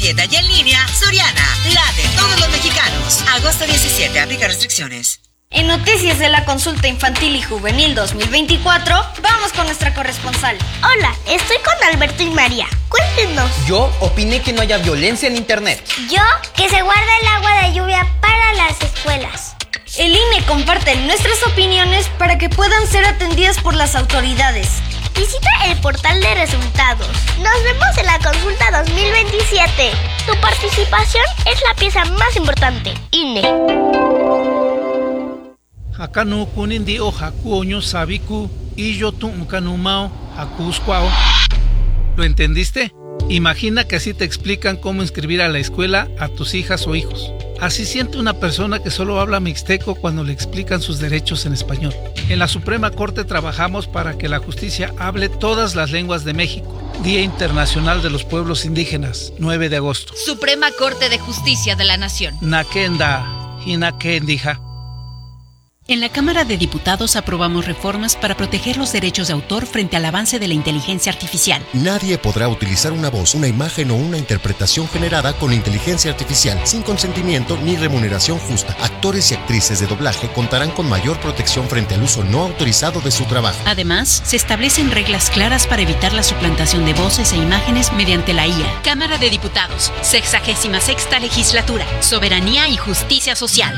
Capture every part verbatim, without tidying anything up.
tienda y en línea, Soriana, la de todos los mexicanos. Agosto diecisiete, aplica restricciones. En Noticias de la Consulta Infantil y Juvenil dos mil veinticuatro, vamos con nuestra corresponsal. Hola, estoy con Alberto y María. Cuéntenos. Yo opiné que no haya violencia en internet. Yo, que se guarda el agua de lluvia para las escuelas. El I N E comparte nuestras opiniones para que puedan ser atendidas por las autoridades. Visita el portal de resultados. Nos vemos en la consulta dos mil veintisiete. Tu participación es la pieza más importante. I N E. Acá no kunindi o jacuoño sabiku y yo tu canumao jacuscuao. ¿Lo entendiste? Imagina que así te explican cómo inscribir a la escuela a tus hijas o hijos. Así siente una persona que solo habla mixteco cuando le explican sus derechos en español. En la Suprema Corte trabajamos para que la justicia hable todas las lenguas de México. Día Internacional de los Pueblos Indígenas, nueve de agosto. Suprema Corte de Justicia de la Nación. Nakenda, hinakendija. En la Cámara de Diputados aprobamos reformas para proteger los derechos de autor frente al avance de la inteligencia artificial. Nadie podrá utilizar una voz, una imagen o una interpretación generada con inteligencia artificial sin consentimiento ni remuneración justa. Actores y actrices de doblaje contarán con mayor protección frente al uso no autorizado de su trabajo. Además, se establecen reglas claras para evitar la suplantación de voces e imágenes mediante la I A. Cámara de Diputados, sexagésima sexta legislatura, soberanía y justicia social.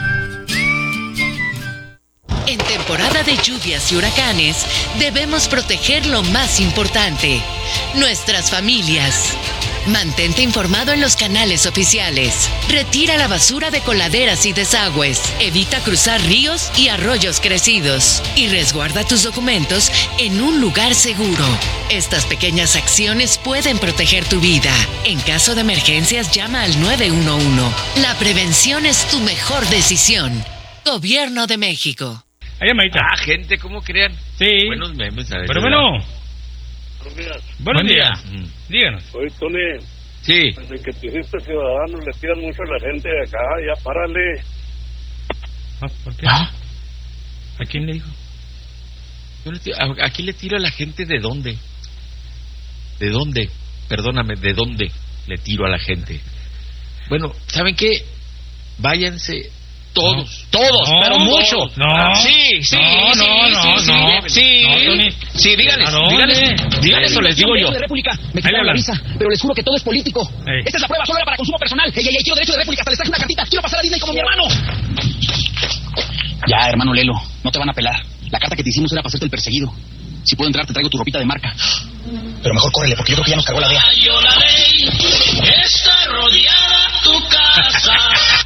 En temporada de lluvias y huracanes, debemos proteger lo más importante, nuestras familias. Mantente informado en los canales oficiales. Retira la basura de coladeras y desagües. Evita cruzar ríos y arroyos crecidos. Y resguarda tus documentos en un lugar seguro. Estas pequeñas acciones pueden proteger tu vida. En caso de emergencias, llama al nueve uno uno. La prevención es tu mejor decisión. Gobierno de México. Ahí llamadita. Ah, gente, ¿cómo crean? Sí. Buenos memes. A ver, Pero bueno. Buenos días. Buenos Buen días. día. Mm. Díganos. Oye, Tony. Sí. Desde que te hiciste ciudadano le tiran mucho a la gente de acá. Ya párale. Ah, ¿por qué? ¿Ah? ¿A quién le dijo? Yo le tiro, a, aquí le tiro a la gente de dónde. ¿De dónde? Perdóname, ¿de dónde le tiro a la gente? Bueno, ¿saben qué? Váyanse todos, no. todos, no, pero muchos. No. Sí, sí, no, sí, no, sí, no, sí, no. sí, No, sí, díganles, díganles, díganles o les digo yo. De réplica. Me quitaron la visa, pero les juro que todo es político. Ey. Esta es la prueba, solo era para consumo personal. Ey, ey, ey, quiero derecho de réplica, hasta les traje una cartita. Quiero pasar a Disney como mi hermano. Ya, hermano Lelo, no te van a pelar. La carta que te hicimos era para hacerte el perseguido. Si puedo entrar, te traigo tu ropita de marca. Pero mejor córrele, porque yo creo que ya nos cargó la D E A. La ley está rodeada tu casa.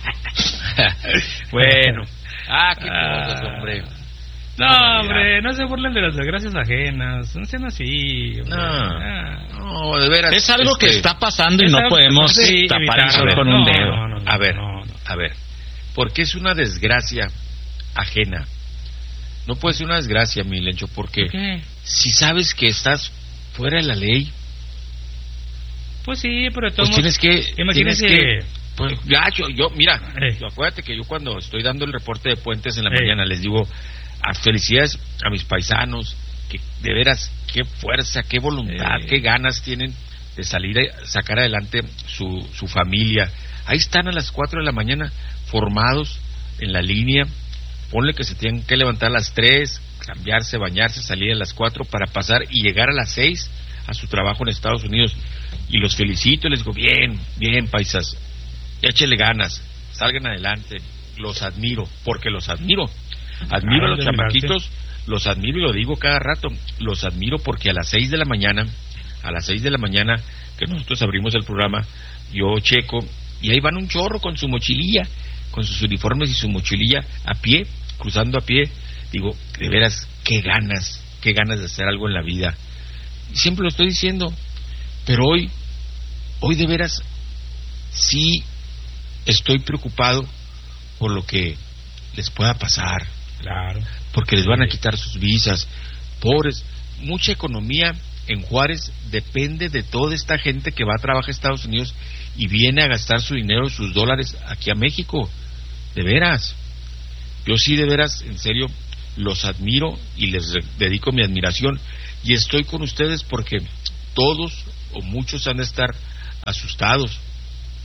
Bueno. Ah, qué cosas, hombre. No, hombre, no se burlen de las desgracias ajenas. No sean así. No, ah. no, de veras. Es algo este, que está pasando y no podemos sí, tapar el sol con un dedo. No, no, no, a ver, no, no. a ver. Porque es una desgracia ajena. No puede ser una desgracia, mi Lencho, porque ¿qué? Si sabes que estás fuera de la ley, pues sí, pero pues tienes que, imagínese tienes que, pues, ya, yo, yo mira, eh. yo, acuérdate que yo cuando estoy dando el reporte de puentes en la eh. mañana les digo a felicidades a mis paisanos, que de veras qué fuerza, qué voluntad, eh. qué ganas tienen de salir a sacar adelante su, su familia. Ahí están a las cuatro de la mañana formados en la línea. Ponle que se tienen que levantar a las tres, cambiarse, bañarse, salir a las cuatro para pasar y llegar a las seis a su trabajo en Estados Unidos. Y los felicito y les digo, bien, bien, paisas, échele ganas, salgan adelante, los admiro, porque los admiro. Admiro ah, a los chamaquitos, los admiro y lo digo cada rato, los admiro porque a las seis de la mañana, a las seis de la mañana que nosotros abrimos el programa, yo checo y ahí van un chorro con su mochililla, con sus uniformes y su mochililla a pie, cruzando a pie. Digo, de veras, qué ganas, qué ganas de hacer algo en la vida. Y siempre lo estoy diciendo, pero hoy, hoy de veras, sí estoy preocupado por lo que les pueda pasar. Claro. Porque les van a quitar sus visas. Pobres, mucha economía en Juárez depende de toda esta gente que va a trabajar a Estados Unidos y viene a gastar su dinero, sus dólares aquí a México. De veras, yo sí de veras, en serio, los admiro y les dedico mi admiración y estoy con ustedes porque todos o muchos han de estar asustados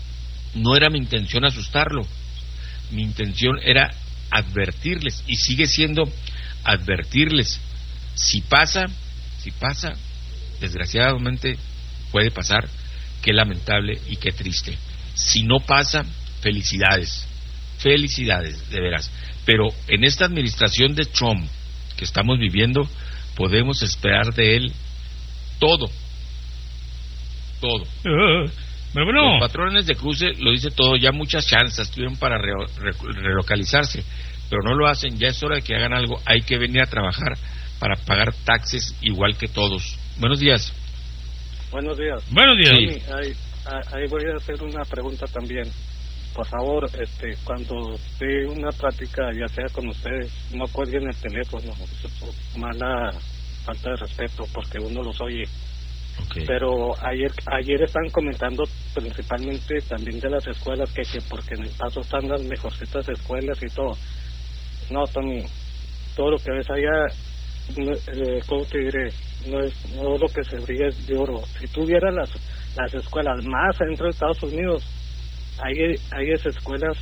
No era mi intención asustarlo, mi intención era advertirles, y sigue siendo advertirles. Si pasa, si pasa, desgraciadamente puede pasar, qué lamentable y qué triste. Si no pasa, felicidades, felicidades, de veras. Pero en esta administración de Trump que estamos viviendo, podemos esperar de él todo, todo. Uh, pero bueno. Los patrones de cruce lo dice todo, ya muchas chances tuvieron para re, re, relocalizarse, pero no lo hacen. Ya es hora de que hagan algo. Hay que venir a trabajar para pagar taxes igual que todos. Buenos días. Buenos días. Buenos días. Sí, ahí, ahí voy a hacer una pregunta también. Por favor, este, cuando dé una plática, ya sea con ustedes, no cuelguen el teléfono. Es mala falta de respeto porque uno los oye. Okay. Pero ayer ayer están comentando principalmente también de las escuelas, que, que porque en el Paso están las mejorcitas escuelas y todo. No, Tony, todo lo que ves allá, eh, ¿cómo te diré? No es no lo que se brilla es de oro. Si tuvieras las las escuelas más adentro de Estados Unidos, hay hay esas escuelas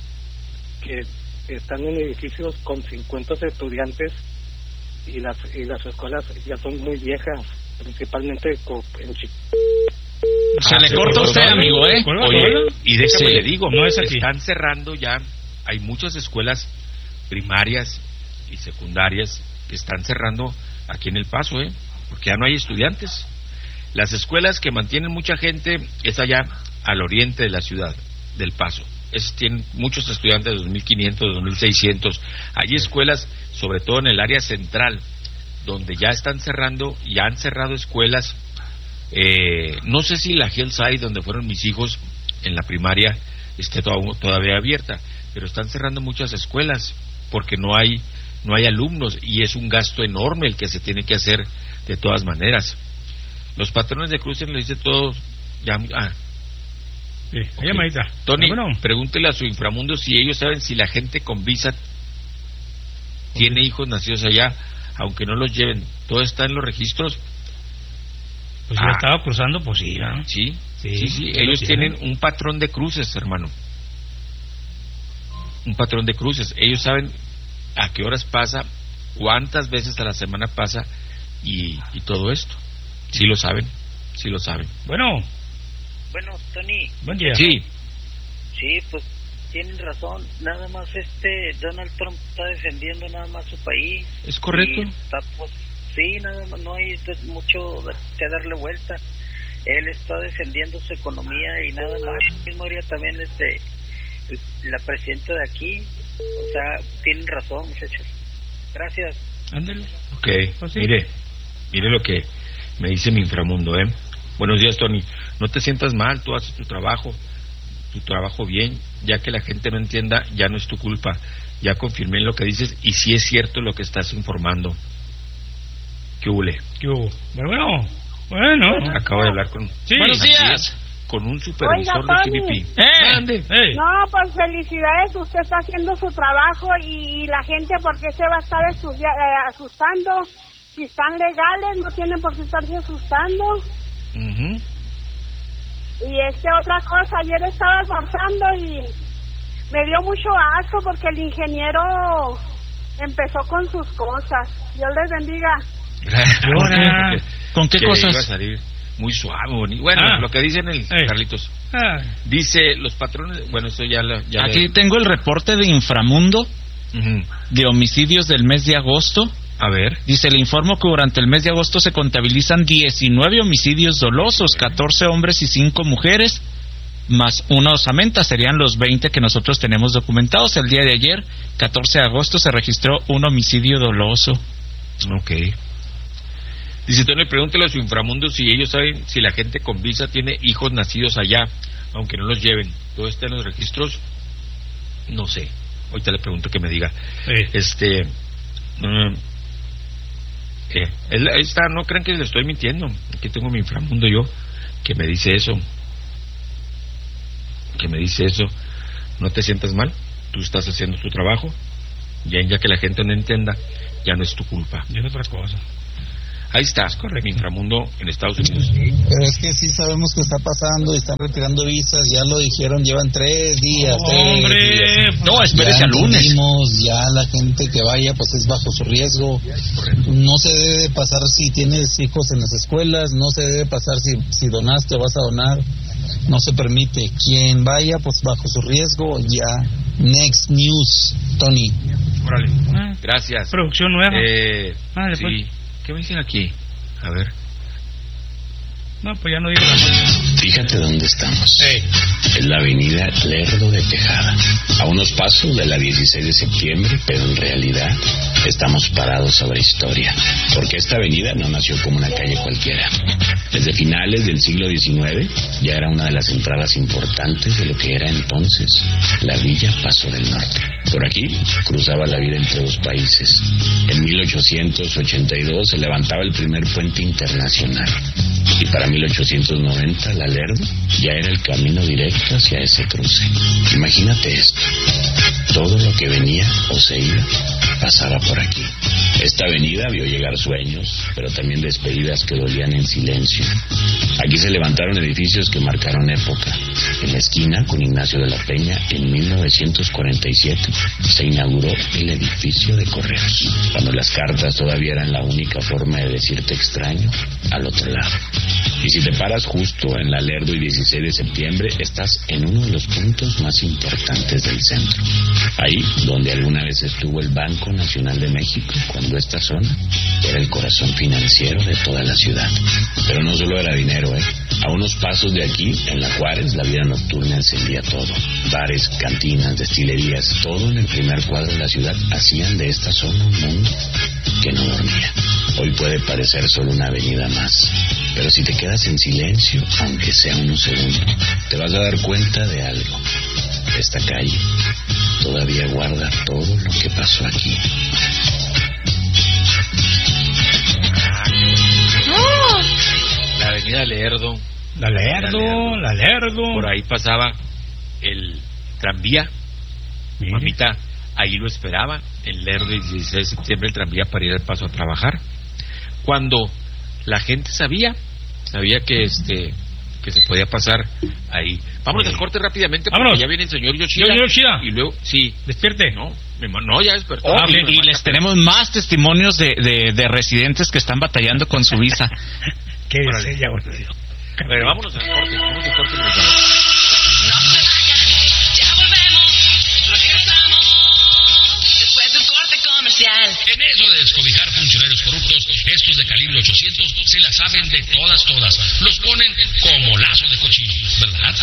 que están en edificios con cincuenta estudiantes y las y las escuelas ya son muy viejas, principalmente en Chicago. Se ah, le corta a usted, amigo, ¿eh? Oye, y déjame sí, le digo, no es aquí. Están cerrando ya, hay muchas escuelas primarias y secundarias que están cerrando aquí en El Paso, ¿eh? Porque ya no hay estudiantes. Las escuelas que mantienen mucha gente es allá al oriente de la ciudad, del Paso. Es, tienen muchos estudiantes, dos mil quinientos, dos mil seiscientos. Hay escuelas, sobre todo en el área central, donde ya están cerrando, ya han cerrado escuelas. Eh, no sé si la Hillside, donde fueron mis hijos en la primaria, esté to- todavía abierta, pero están cerrando muchas escuelas porque no hay no hay alumnos y es un gasto enorme el que se tiene que hacer de todas maneras. Los patrones de cruce le dice todo. Ya, ah, sí, okay. Llamadita. Tony, bueno. Pregúntele a su inframundo si ellos saben si la gente con visa okay. tiene hijos nacidos allá, aunque no los lleven. Todo está en los registros. Pues ah, yo estaba cruzando, pues sí, ¿no? Sí, sí, sí, sí. Ellos tienen un patrón de cruces, hermano. Un patrón de cruces. Ellos saben a qué horas pasa, cuántas veces a la semana pasa y, y todo esto. Sí lo saben, sí lo saben. Bueno. Bueno, Tony. Buen día. Sí. Sí, pues tienen razón. Nada más este Donald Trump está defendiendo nada más su país. Es correcto. Está, pues, sí, nada más, no hay mucho que darle vuelta. Él está defendiendo su economía y nada más. Mismo día también este la presidenta de aquí. O sea, tienen razón, muchachos. Gracias. Ándale. Ok, pues sí. mire, mire lo que me dice mi inframundo, ¿eh? Buenos días, Tony. No te sientas mal, tú haces tu trabajo, tu trabajo bien, ya que la gente no entienda, ya no es tu culpa. Ya confirmé en lo que dices y si es cierto lo que estás informando. ¿Qué hubo? ¿Qué hubo? Bueno, bueno. Acabo de hablar con... Sí. Buenos días. Con un supervisor Oiga, de G D P. ¡Eh! Hey. No, pues felicidades, usted está haciendo su trabajo y, y la gente, ¿por qué se va a estar estudia, eh, asustando? Si están legales, no tienen por qué estarse asustando. Uh-huh. Y este otra cosa, ayer estaba almorzando y me dio mucho asco porque el ingeniero empezó con sus cosas. Dios les bendiga. Gracias. ¿Con qué que cosas? Iba a salir muy suave, bonito. Bueno, ah. lo que dicen el hey. Carlitos. Ah. Dice los patrones. Bueno, eso ya lo. Ya Aquí le... tengo el reporte de Inframundo uh-huh. de homicidios del mes de agosto. A ver. Dice, le informo que durante el mes de agosto se contabilizan diecinueve homicidios dolosos, catorce hombres y cinco mujeres, más una osamenta, serían los veinte que nosotros tenemos documentados. El día de ayer, catorce de agosto, se registró un homicidio doloso. Ok. Dice, Tony, pregúntele a su inframundo si ellos saben si la gente con visa tiene hijos nacidos allá, aunque no los lleven. ¿Todo está en los registros? No sé. Ahorita le pregunto que me diga. Sí. Este... Um, Eh, él, está, no crean que le estoy mintiendo. Aquí tengo mi inframundo yo que me dice eso, que me dice eso. No te sientas mal, tú estás haciendo tu trabajo. Ya, ya que la gente no entienda, ya no es tu culpa. Y es otra cosa. Ahí está, mi inframundo en Estados Unidos. Pero es que sí sabemos que está pasando y están retirando visas, ya lo dijeron, llevan tres días. Oh, tres hombre, días. no, espérese al lunes. Ya la gente que vaya pues es bajo su riesgo. No se debe pasar si tienes hijos en las escuelas, no se debe pasar si, si donaste o vas a donar, no se permite. Quien vaya pues bajo su riesgo, ya. Next news, Tony. Órale, gracias. Producción nueva. Eh, Vale, sí. pues. ¿Qué me dicen aquí? A ver. No, pues ya no digo nada. Fíjate dónde estamos. Hey. Es la avenida Lerdo de Tejada, a unos pasos de la dieciséis de septiembre, pero en realidad estamos parados sobre historia, porque esta avenida no nació como una calle cualquiera. Desde finales del siglo diecinueve ya era una de las entradas importantes de lo que era entonces la Villa Paso del Norte. Por aquí cruzaba la vida entre dos países. En mil ochocientos ochenta y dos se levantaba el primer puente internacional. Y para mil ochocientos noventa, la Lerdo ya era el camino directo hacia ese cruce. Imagínate esto. Todo lo que venía o se iba pasaba por aquí. Esta avenida vio llegar sueños, pero también despedidas que dolían en silencio. Aquí se levantaron edificios que marcaron época. En la esquina, con Ignacio de la Peña, en mil novecientos cuarenta y siete, se inauguró el edificio de Correos, cuando las cartas todavía eran la única forma de decirte extraño al otro lado. Y si te paras justo en la Lerdo y dieciséis de septiembre, estás en uno de los puntos más importantes del centro. Ahí donde alguna vez estuvo el Banco Nacional de México, cuando esta zona era el corazón financiero de toda la ciudad. Pero no solo era dinero, ¿eh? A unos pasos de aquí, en la Juárez, la vida nocturna encendía todo. Bares, cantinas, destilerías, todo en el primer cuadro de la ciudad hacían de esta zona un mundo que no dormía. Hoy puede parecer solo una avenida más, pero si te quedas en silencio, aunque sea unos segundos, te vas a dar cuenta de algo. Esta calle todavía guarda todo lo que pasó aquí. La avenida Lerdo. La Lerdo, la Lerdo. Por ahí pasaba el tranvía. Mire. Mamita, ahí lo esperaba. El Lerdo, el dieciséis de septiembre, el tranvía para ir al Paso a trabajar. Cuando la gente sabía, sabía que este que se podía pasar ahí. Vámonos al corte rápidamente porque Vámonos. Ya viene el señor Yoshida. Señor Yoshida. Y luego, sí. Despierte. No, no ya despertó. Oh, y, y les tenemos más testimonios de, de, de residentes que están batallando con su visa. ¿Qué dice ya? A ver, vámonos al corte. Vámonos al corte. En eso de descobijar funcionarios corruptos, estos de calibre ochocientos se la saben de todas, todas. Los ponen como lazo de cochino, ¿verdad?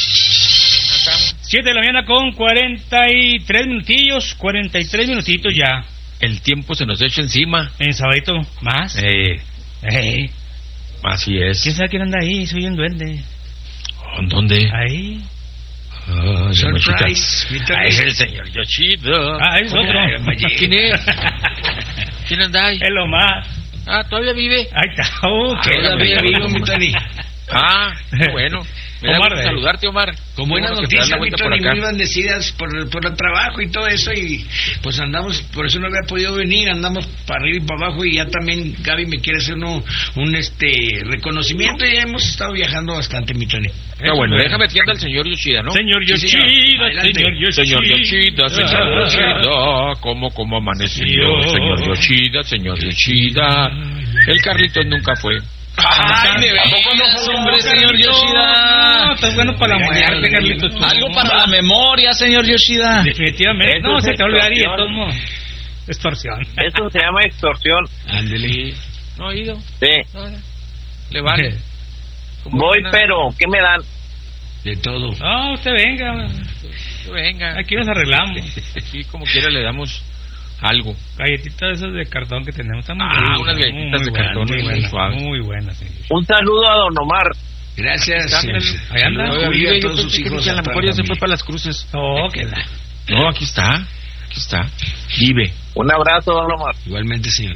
siete de la mañana con cuarenta y tres minutillos, cuarenta y tres minutitos ya. El tiempo se nos echa encima. En sabadito, ¿más? Eh. Eh. Así es. ¿Quién sabe quién anda ahí? Soy un duende. ¿Dónde? Ahí. Oh, Surprise. Ah, es el señor Yoshida. Ah, es otro. ¿Quién es? ¿Quién anda ahí? Es lo más. Ah, ¿todavía vive? Ahí está. Oh, ah, todavía vive, mi Tony. Ah, bueno. Me da Omar, gusto saludarte, Omar. Con buenas noticias, mi Tony, muy bendecidas por, por el trabajo y todo eso, y pues andamos, por eso no había podido venir, andamos para arriba y para abajo, y ya también Gaby me quiere hacer uno, un este reconocimiento, y ya hemos estado viajando bastante, mi Tony. Ah, bueno, déjame atienda al señor Yoshida, ¿no? Señor Yoshida, sí, señor, señor Yoshida, señor Yoshida, señor Yoshida, ¿cómo, cómo amaneció? Señor Yoshida, señor Yoshida, el Carlitos nunca fue. ¡Ay, de veras, hombre, señor Yoshida! No, estás bueno para la muerte, Carlitos. Algo para la memoria, señor Yoshida. Definitivamente. Eso no, se te olvidaría, de todos modos. Extorsión. Eso se llama extorsión. Ándele. ¿No ha ido? Sí. No, le vale. Voy, pero, ¿qué me dan? De todo. No, usted venga. Usted venga. Aquí nos arreglamos. Aquí, como quiera, le damos algo. Galletitas esas de cartón que tenemos. Están muy ah, ricas, unas galletitas de cartón muy, muy suaves. Muy buenas, sí. Un saludo a don Omar. Gracias. Ahí anda. No, vive, yo pensé que a lo mejor ya se fue para las cruces. No, que la... No, aquí está. Aquí está. Vive. Un abrazo, don Omar. Igualmente, señor.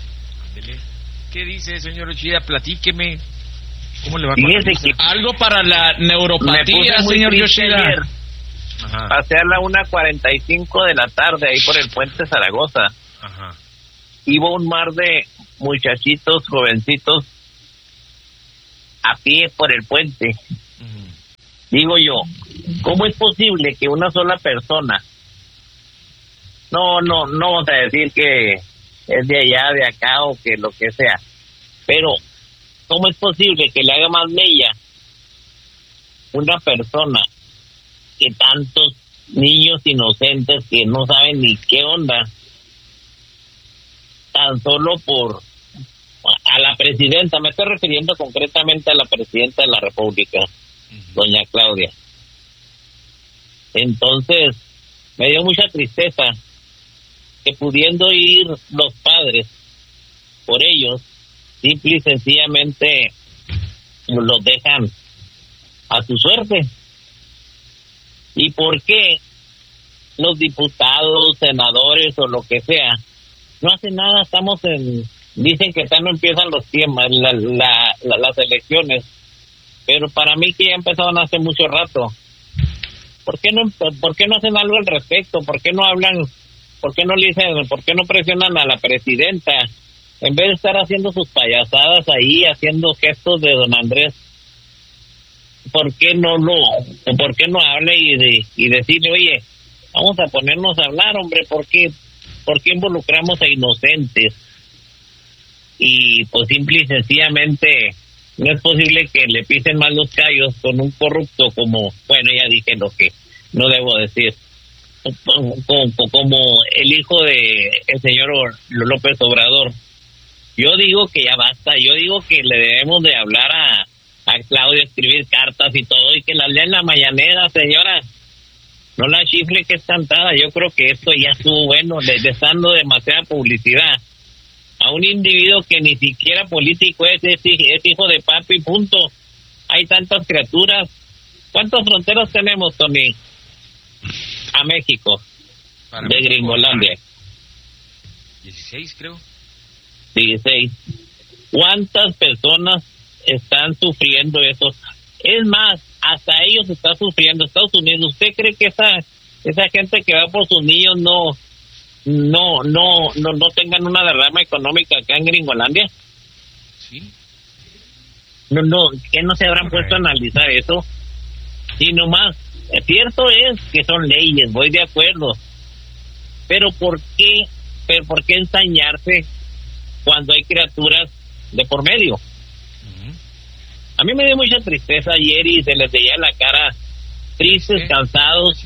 ¿Qué dice, señor Yoshida? Platíqueme. ¿Cómo le va con que... Algo para la neuropatía, señor Yoshida. Ayer. Ajá. Pasé a la una cuarenta y cinco de la tarde ahí por el puente Zaragoza. Ajá. Iba un mar de muchachitos, jovencitos, a pie por el puente. Uh-huh. Digo yo, ¿cómo es posible que una sola persona, no, no, no vamos a decir que es de allá, de acá o que lo que sea, pero ¿cómo es posible que le haga más mella una persona que tantos niños inocentes que no saben ni qué onda, tan solo por a la presidenta? Me estoy refiriendo concretamente a la presidenta de la República, uh-huh. doña Claudia. Entonces, me dio mucha tristeza que pudiendo ir los padres por ellos, simple y sencillamente los dejan a su suerte. ¿Y por qué los diputados, senadores o lo que sea no hacen nada? Estamos en, dicen que ya no empiezan los tiempos, la, la, la, las elecciones, pero para mí que ya empezaron hace mucho rato. ¿Por qué no, por qué no hacen algo al respecto? ¿Por qué no hablan? ¿Por qué no le dicen, por qué no presionan a la presidenta? En vez de estar haciendo sus payasadas ahí, haciendo gestos de don Andrés, ¿por qué no lo, por qué no hable y, de, y decirle, oye, vamos a ponernos a hablar, hombre? ¿Por qué, por qué involucramos a inocentes? Y pues simple y sencillamente no es posible que le pisen más los callos con un corrupto como, bueno, ya dije lo que no debo decir, como, como el hijo de el señor López Obrador. Yo digo que ya basta, yo digo que le debemos de hablar a, a Claudia, escribir cartas y todo, y que las lea en la mañanera, señora. No la chifle que es cantada. Yo creo que esto ya estuvo bueno, le, le está dando demasiada publicidad a un individuo que ni siquiera político es, es, es hijo de papi, punto. Hay tantas criaturas. ¿Cuántas fronteras tenemos, Tony? A México, Para de México, Gringolandia. dieciséis, creo. dieciséis. ¿Cuántas personas están sufriendo eso? Es más, hasta ellos están sufriendo. Estados Unidos, ¿usted cree que esa esa gente que va por sus niños no no no no no tengan una derrama económica acá en Gringolandia? Sí. No, no, que no se habrán okay. puesto a analizar eso. Y nomás, cierto es que son leyes, voy de acuerdo. Pero ¿por qué, pero por qué ensañarse cuando hay criaturas de por medio? Uh-huh. A mí me dio mucha tristeza ayer y se les veía la cara tristes, ¿sí? cansados.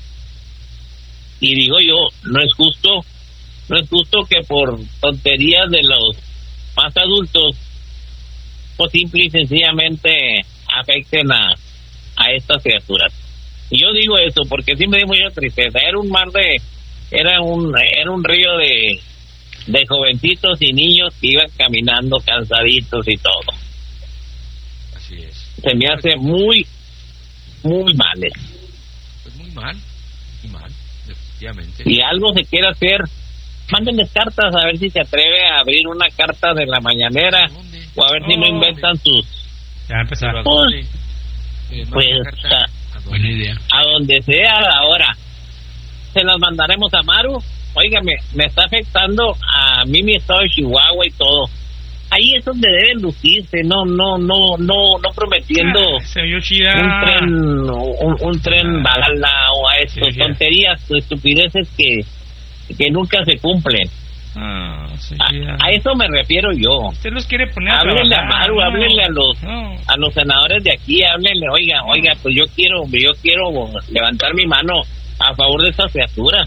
Y digo yo, no es justo, no es justo que por tonterías de los más adultos, pues simple y sencillamente afecten a, a estas criaturas. Y yo digo eso porque sí me dio mucha tristeza. Era un mar de, era un, era un río de, de jovencitos y niños que iban caminando cansaditos y todo. Así es. Se me hace muy, muy mal eso. Pues muy mal, muy mal, definitivamente. Si algo se quiere hacer, mándenles cartas a ver si se atreve a abrir una carta de la mañanera o a ver oh, si no inventan sus... Ya empezaron. Pues, pues a, buena idea. A donde sea ahora. Se las mandaremos a Maru. Óigame, me está afectando a mí mi estado de Chihuahua y todo. Ahí es donde deben lucirse, no, no, no, no, no prometiendo ah, se oyó chida. un tren, un, un tren ah, bala o a esto, sí, tonterías, estupideces que, que nunca se cumplen. Ah, sí, a, a eso me refiero yo. Usted los quiere poner a Háblenle a Maru, no, háblenle a los, no. a los senadores de aquí, háblenle, oiga, no. oiga, pues yo quiero, yo quiero levantar mi mano a favor de estas criaturas,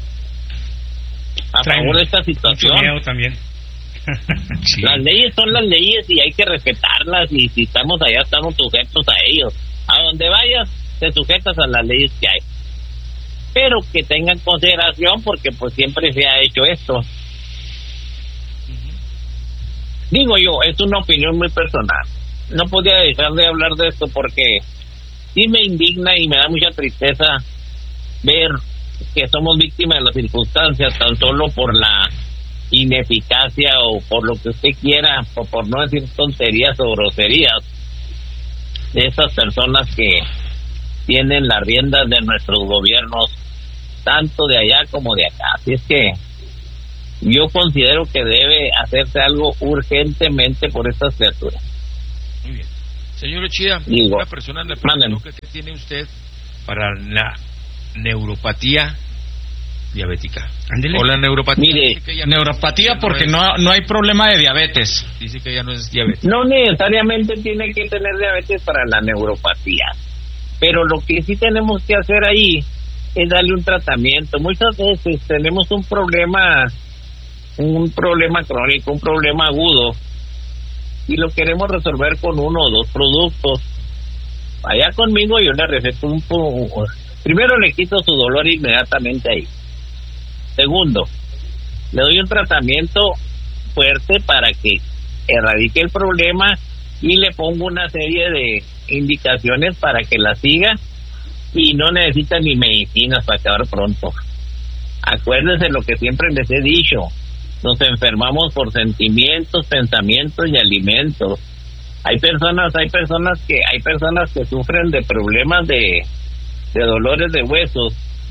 a Traen favor de esta situación. También. Sí. Las leyes son las leyes y hay que respetarlas, y si estamos allá estamos sujetos a ellos. A donde vayas te sujetas a las leyes que hay, pero que tengan consideración porque pues siempre se ha hecho esto. Uh-huh. Digo yo, es una opinión muy personal, no podía dejar de hablar de esto porque sí me indigna y me da mucha tristeza ver que somos víctimas de las circunstancias tan solo por la ineficacia o por lo que usted quiera, o por no decir tonterías o groserías de esas personas que tienen las riendas de nuestros gobiernos, tanto de allá como de acá. Así es que yo considero que debe hacerse algo urgentemente por estas criaturas. Muy bien. Señor Uchida, Digo, una persona le preguntó que tiene usted para la neuropatía diabética. Ándele. O la neuropatía. Mire, no neuropatía es, porque no, es, no, no hay problema de diabetes. Dice que ya no es diabetes. No necesariamente tiene que tener diabetes para la neuropatía, pero lo que sí tenemos que hacer ahí es darle un tratamiento. Muchas veces tenemos un problema, un problema crónico, un problema agudo, y lo queremos resolver con uno o dos productos. Vaya conmigo, yo le receto un poco. Primero le quito su dolor inmediatamente ahí. Segundo, le doy un tratamiento fuerte para que erradique el problema y le pongo una serie de indicaciones para que la siga y no necesita ni medicinas para acabar pronto. Acuérdense lo que siempre les he dicho, nos enfermamos por sentimientos, pensamientos y alimentos. Hay personas, hay personas que, hay personas que sufren de problemas de, de dolores de huesos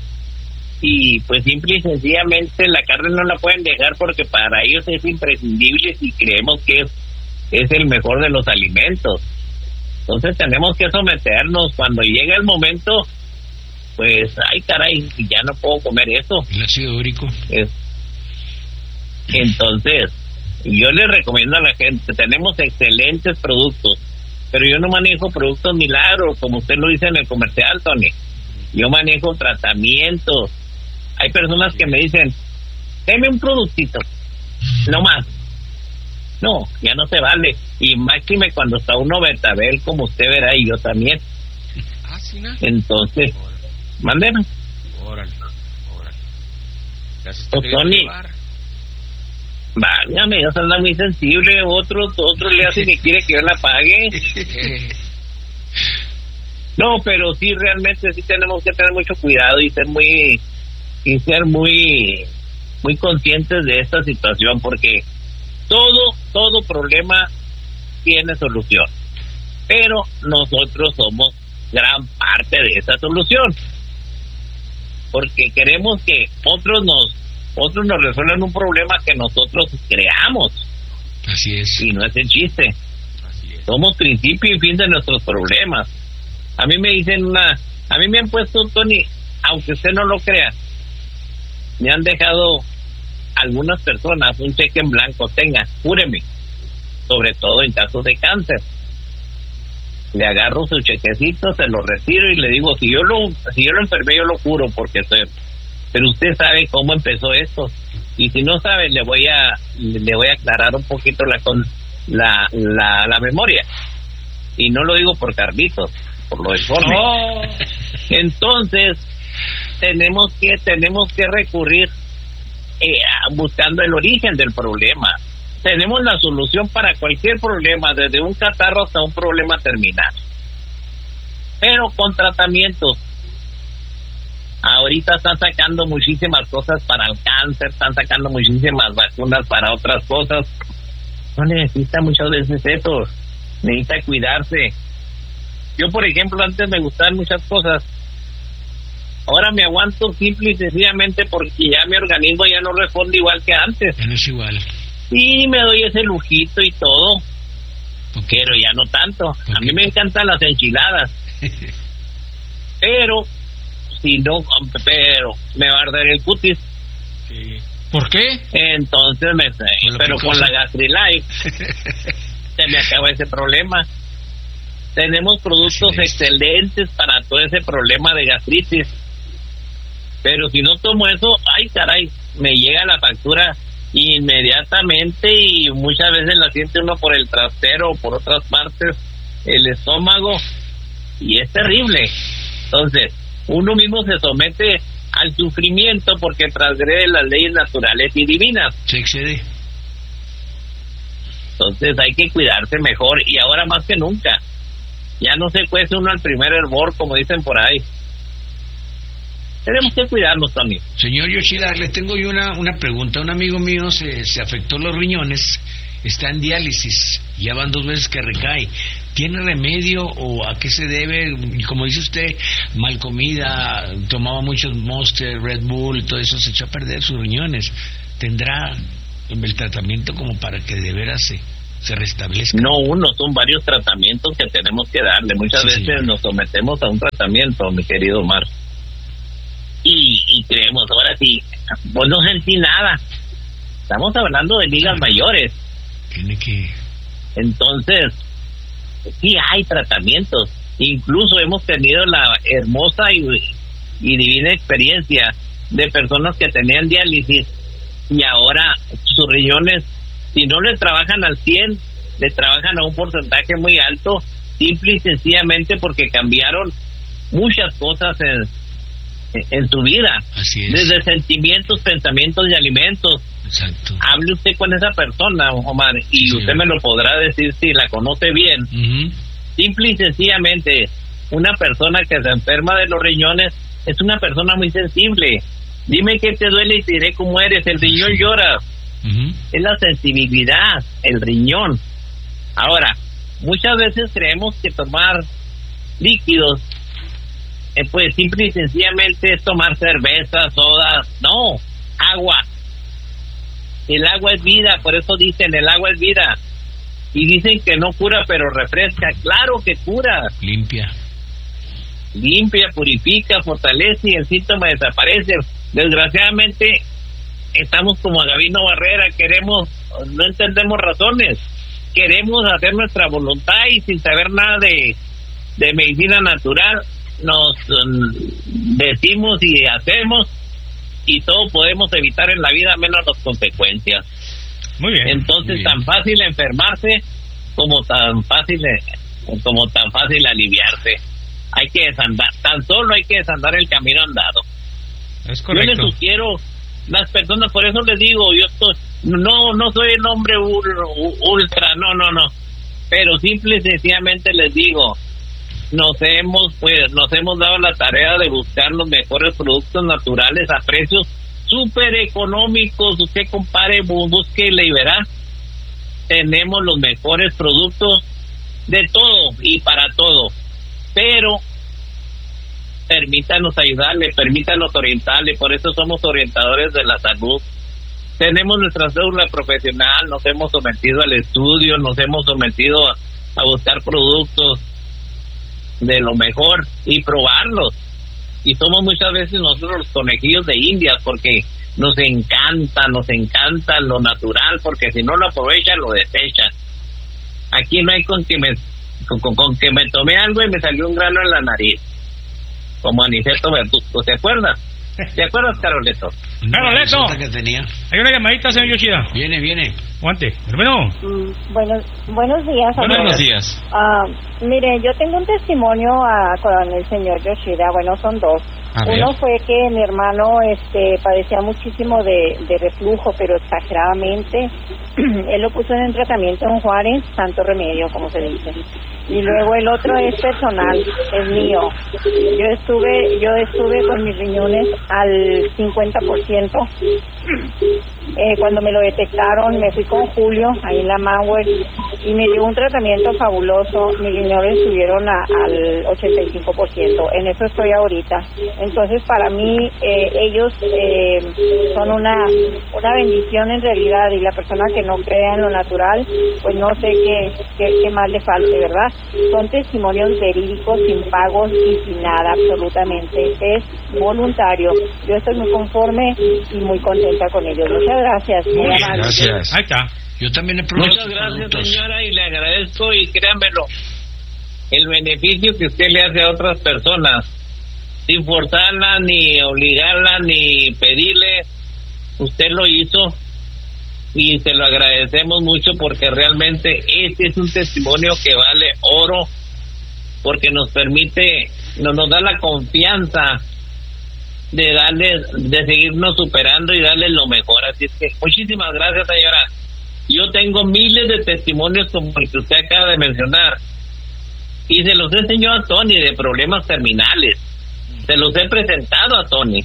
y pues simple y sencillamente la carne no la pueden dejar porque para ellos es imprescindible si creemos que es, es el mejor de los alimentos. Entonces tenemos que someternos. Cuando llega el momento, pues, ay caray, ya no puedo comer eso. El ácido úrico. Es, entonces, yo les recomiendo a la gente, tenemos excelentes productos, pero yo no manejo productos milagros, como usted lo dice en el comercial, Tony. Yo manejo tratamientos. Hay personas que me dicen, deme un productito, no más. No, ya no se vale. Y máxime cuando está uno betabel, como usted verá, y yo también. Ah, sí, ¿no? Entonces, mándeme. Órale, órale. Gracias, pues, Tony, váyame, ya se anda muy sensible. Otro, otro le hace que quiere que yo la pague. No, pero sí, realmente sí tenemos que tener mucho cuidado y ser muy, y ser muy, muy conscientes de esta situación, porque todo, todo problema tiene solución, pero nosotros somos gran parte de esa solución, porque queremos que otros nos, otros nos resuelvan un problema que nosotros creamos. Así es. Y no es el chiste. Así es. Somos principio y fin de nuestros problemas. A mí me dicen una, a mí me han puesto, Tony, aunque usted no lo crea, me han dejado algunas personas un cheque en blanco, tenga, cúreme, sobre todo en casos de cáncer. Le agarro su chequecito, se lo retiro y le digo, si yo lo, si yo lo enfermé, yo lo curo porque estoy, pero usted sabe cómo empezó esto, y si no sabe, le voy a, le voy a aclarar un poquito la con la, la, la memoria, y no lo digo por Carlitos, por lo del forme. Oh. Entonces tenemos que tenemos que recurrir eh, buscando el origen del problema. Tenemos la solución para cualquier problema, desde un catarro hasta un problema terminal, pero con tratamientos. Ahorita están sacando muchísimas cosas para el cáncer, están sacando muchísimas vacunas para otras cosas. No necesita muchas veces eso, necesita cuidarse. Yo, por ejemplo, antes me gustaban muchas cosas, ahora me aguanto simple y sencillamente porque ya mi organismo ya no responde igual que antes. Ya no es igual. Sí, me doy ese lujito y todo, pero ya no tanto. A mí me encantan las enchiladas, pero si no, pero me va a arder el cutis. Sí. ¿Por qué? Entonces me, pero con la Gastrilife se me acaba ese problema. Tenemos productos excelentes para todo ese problema de gastritis, pero si no tomo eso, ay caray, me llega la factura inmediatamente y muchas veces la siente uno por el trasero o por otras partes, el estómago, y es terrible. Entonces, uno mismo se somete al sufrimiento porque transgrede las leyes naturales y divinas. Se excede. Entonces hay que cuidarse mejor, y ahora más que nunca. Ya no se cuece uno al primer hervor, como dicen por ahí. Tenemos que cuidarnos también. Señor Yoshida, le tengo yo una, una pregunta. Un amigo mío se, se afectó los riñones, está en diálisis, ya van dos veces que recae. ¿Tiene remedio o a qué se debe? Como dice usted, mal comida, tomaba muchos Monster, Red Bull, todo eso se echó a perder sus riñones. tendrá el tratamiento como para que de veras se, se restablezca? No uno, son varios tratamientos que tenemos que darle. Muchas sí, veces señor. nos sometemos a un tratamiento, mi querido Omar, y, y creemos, ahora sí, pues no sentí nada. Estamos hablando de ligas claro. mayores. Tiene que... Entonces, sí hay tratamientos. Incluso hemos tenido la hermosa y, y divina experiencia de personas que tenían diálisis y ahora sus riñones, si no le trabajan al cien, le trabajan a un porcentaje muy alto, simple y sencillamente porque cambiaron muchas cosas en, en su vida. Así es. Desde sentimientos, pensamientos y alimentos. Exacto. Hable usted con esa persona, Omar, y sí, usted me lo podrá decir si la conoce bien. Uh-huh. Simple y sencillamente, una persona que se enferma de los riñones es una persona muy sensible. Dime qué te duele y te diré cómo eres. El riñón sí. llora. Uh-huh. Es la sensibilidad, el riñón. Ahora, muchas veces creemos que tomar líquidos, eh, pues simple y sencillamente es tomar cerveza, soda. No, agua. El agua es vida, por eso dicen el agua es vida. Y dicen que no cura, pero refresca. Claro que cura. Limpia. Limpia, purifica, fortalece y el síntoma desaparece. Desgraciadamente, estamos como a Gabino Barrera, queremos, no entendemos razones. Queremos hacer nuestra voluntad y sin saber nada de, de medicina natural, nos um, decimos y hacemos y todo podemos evitar en la vida menos las consecuencias. Muy bien. Entonces, muy bien. tan fácil enfermarse como tan fácil como tan fácil aliviarse. Hay que desandar, tan solo hay que desandar el camino andado. Es correcto. Yo les sugiero, las personas, por eso les digo, yo estoy, no no soy el hombre ultra, no, no, no, pero simple y sencillamente les digo, nos hemos pues nos hemos dado la tarea de buscar los mejores productos naturales a precios súper económicos. Usted compare, búsquele y verá, tenemos los mejores productos de todo y para todo, pero permítanos ayudarle, permítanos orientarle, por eso somos orientadores de la salud. Tenemos nuestra cédula profesional, nos hemos sometido al estudio, nos hemos sometido a, a buscar productos de lo mejor y probarlos. Y somos muchas veces nosotros los conejillos de Indias porque nos encanta, nos encanta lo natural, porque si no lo aprovecha, lo desecha. Aquí no hay con que me, con, con, con que me tomé algo y me salió un grano en la nariz, como Aniceto Verduzco, ¿te acuerdas? ¿Te acuerdas, Caroleto? ¡Caroleto! Que tenía. Hay una llamadita, señor Yoshida. Viene, viene. Guante, hermano. Mm, buenos, buenos días. Buenos, buenos días. Uh, mire, yo tengo un testimonio uh, con el señor Yoshida. Bueno, son dos. A Uno ver. fue que mi hermano este padecía muchísimo de, de reflujo, pero exageradamente. Él lo puso en el tratamiento en Juárez, santo remedio, como se dice. Y luego el otro es personal, es mío. Yo estuve yo estuve con mis riñones al cincuenta por ciento. Eh, cuando me lo detectaron, me fui con Julio, ahí en la Manwell, y me dio un tratamiento fabuloso. Mis riñones subieron a, al ochenta y cinco por ciento. En eso estoy ahorita. Entonces, para mí, eh, ellos eh, son una una bendición en realidad, y la persona que no crea en lo natural, pues no sé qué, qué, qué más le falte, ¿verdad? Son testimonios verídicos, sin pagos y sin nada, absolutamente. Es voluntario. Yo estoy muy conforme y muy contenta con ellos. Muchas gracias. Muy bien, gracias. Ahí está. Yo también he probado. Muchas gracias, señora, y le agradezco, y créanmelo, el beneficio que usted le hace a otras personas, sin forzarla, ni obligarla, ni pedirle, usted lo hizo, y se lo agradecemos mucho, porque realmente este es un testimonio que vale oro, porque nos permite, nos, nos da la confianza de darle, de seguirnos superando y darle lo mejor. Así es que muchísimas gracias, señora. Yo tengo miles de testimonios como el que usted acaba de mencionar, y se los he enseñado a Tony, de problemas terminales. Se los he presentado a Tony,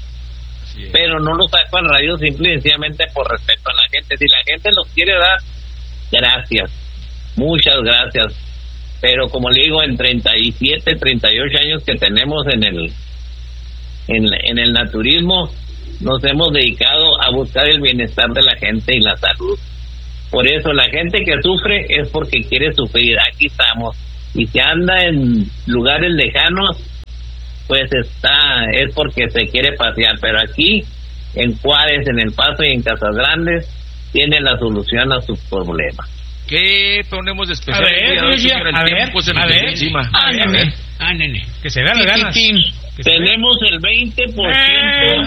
pero no los saco en radio simple y sencillamente por respeto a la gente. Si la gente los quiere dar, gracias, muchas gracias, pero como le digo, en treinta y siete, treinta y ocho años que tenemos en el en, en el naturismo, nos hemos dedicado a buscar el bienestar de la gente y la salud. Por eso la gente que sufre es porque quiere sufrir. Aquí estamos. Y si anda en lugares lejanos, pues está es porque se quiere pasear. Pero aquí, en Juárez, en El Paso y en Casas Grandes, tiene la solución a sus problemas. ¿Qué ponemos de especial? A ver, a ver, señor, el a ver, tiempo se nos a ver. viene encima. Ah, nene, ah, nene, que se vean las ganas. Tenemos el veinte por ciento